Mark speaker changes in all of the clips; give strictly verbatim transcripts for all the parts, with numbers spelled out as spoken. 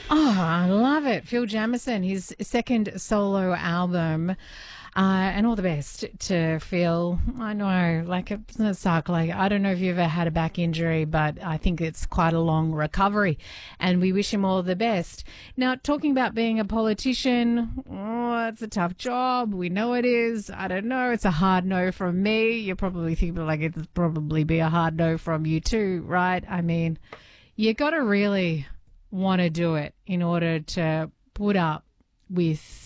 Speaker 1: Oh, I love it. Phil Jamieson, his second solo album. Uh, and all the best to Phil. I know, like, it's going to suck. Like, I don't know if you've ever had a back injury, but I think it's quite a long recovery, and we wish him all the best. Now, talking about being a politician, oh, it's a tough job. We know it is. I don't know. It's a hard no from me. You're probably thinking, like, it'd probably be a hard no from you too, right? I mean, you got to really want to do it in order to put up with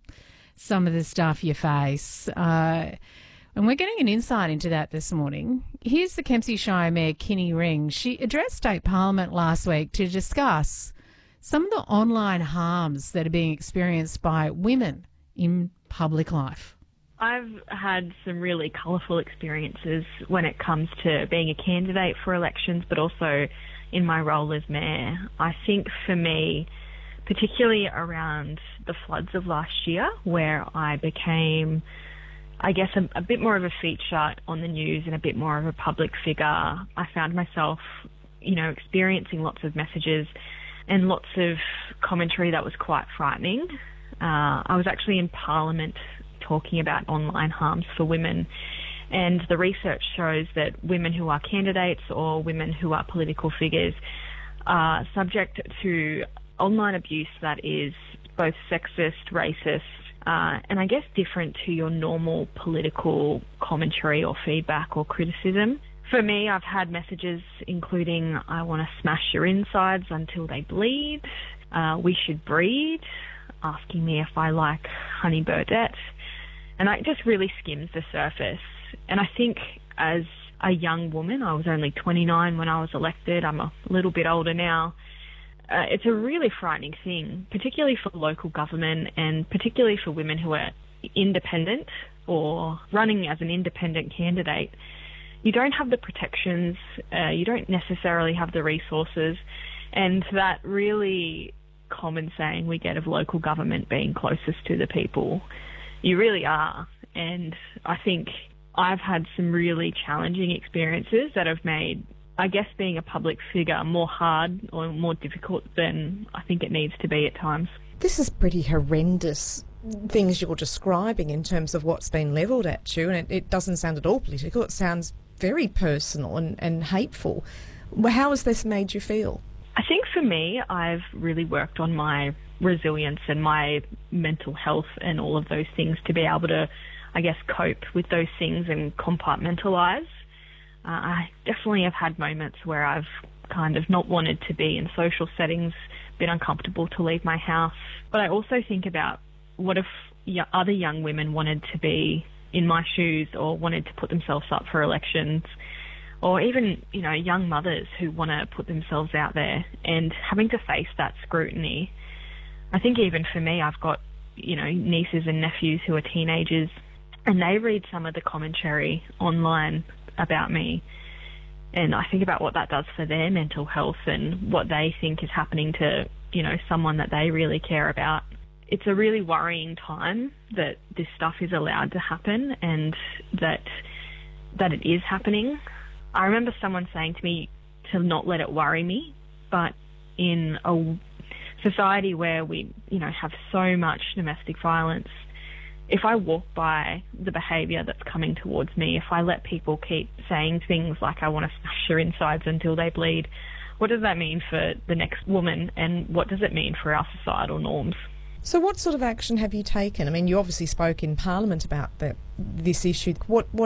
Speaker 1: some of the stuff you face. Uh, and we're getting an insight into that this morning. Here's the Kempsey Shire Mayor, Kinny Ring. She addressed State Parliament last week to discuss some of the online harms that are being experienced by women in public life.
Speaker 2: I've had some really colourful experiences when it comes to being a candidate for elections, but also in my role as mayor. I think for me, particularly around the floods of last year, where I became, I guess, a, a bit more of a feature on the news and a bit more of a public figure, I found myself, you know, experiencing lots of messages and lots of commentary that was quite frightening. Uh, I was actually in Parliament talking about online harms for women, and the research shows that women who are candidates or women who are political figures are subject to online abuse that is both sexist, racist, uh, and I guess different to your normal political commentary or feedback or criticism. For me, I've had messages including, I want to smash your insides until they bleed, uh, we should breed, asking me if I like Honey Burdette, and it just really skims the surface. And I think as a young woman, I was only twenty-nine when I was elected, I'm a little bit older now, Uh, it's a really frightening thing, particularly for local government and particularly for women who are independent or running as an independent candidate. You don't have the protections, uh, you don't necessarily have the resources, and that really common saying we get of local government being closest to the people, you really are. And I think I've had some really challenging experiences that have made, I guess, being a public figure more hard or more difficult than I think it needs to be at times.
Speaker 3: This is pretty horrendous things you're describing in terms of what's been levelled at you, and it, it doesn't sound at all political. It sounds very personal and, and hateful. How has this made you feel?
Speaker 2: I think for me, I've really worked on my resilience and my mental health and all of those things to be able to, I guess, cope with those things and compartmentalise. Uh, I definitely have had moments where I've kind of not wanted to be in social settings, been uncomfortable to leave my house. But I also think about what if y- other young women wanted to be in my shoes or wanted to put themselves up for elections, or even, you know, young mothers who want to put themselves out there and having to face that scrutiny. I think even for me, I've got, you know, nieces and nephews who are teenagers, and they read some of the commentary online about me, and I think about what that does for their mental health and what they think is happening to, you know, someone that they really care about. It's a really worrying time that this stuff is allowed to happen and that that it is happening. I remember someone saying to me to not let it worry me, but in a society where we, you know, have so much domestic violence, if I walk by the behaviour that's coming towards me, if I let people keep saying things like I want to smash your insides until they bleed, what does that mean for the next woman, and what does it mean for our societal norms?
Speaker 3: So what sort of action have you taken? I mean, you obviously spoke in Parliament about the, this issue. What, what